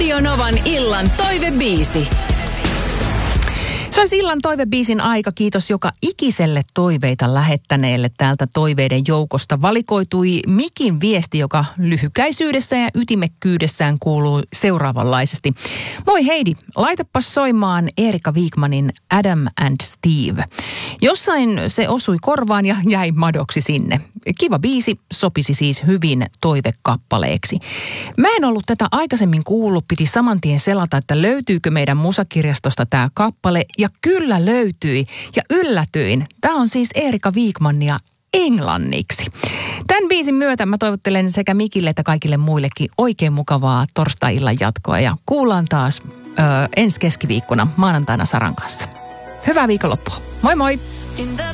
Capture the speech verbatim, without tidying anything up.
Radio Novan illan toivebiisi. Se on illan toivebiisin aika. Kiitos joka ikiselle toiveita lähettäneelle. Täältä toiveiden joukosta valikoitui Mikin viesti, joka lyhykäisyydessä ja ytimekkyydessään kuuluu seuraavanlaisesti. Moi Heidi, laitapas soimaan Erika Wigmanin Adam and Steve. Jossain se osui korvaan ja jäi madoksi sinne. Kiva biisi, sopisi siis hyvin toivekappaleeksi. Mä en ollut tätä aikaisemmin kuullut, piti saman tien selata, että löytyykö meidän musakirjastosta tämä kappale. Ja kyllä löytyi ja yllätyin. Tämä on siis Erika Wigmania englanniksi. Tämän biisin myötä mä toivottelen sekä Mikille että kaikille muillekin oikein mukavaa torstai-illan jatkoa. Ja kuullaan taas ö, ensi keskiviikkona maanantaina Saran kanssa. Hyvää viikonloppua. Moi moi!